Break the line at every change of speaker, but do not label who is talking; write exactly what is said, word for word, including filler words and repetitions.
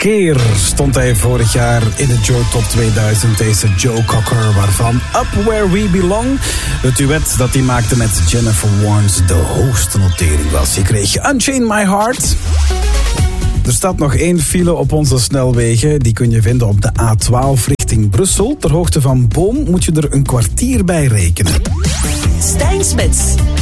keer stond hij vorig jaar in de Joe Top tweeduizend. Deze Joe Cocker, waarvan Up Where We Belong, het duet dat hij maakte met Jennifer Warnes, de hoogste notering was. Je kreeg Unchain My Heart. Er staat nog één file op onze snelwegen. Die kun je vinden op de A twaalf richting Brussel. Ter hoogte van Boom moet je er een kwartier bij rekenen.
Stijn Smits.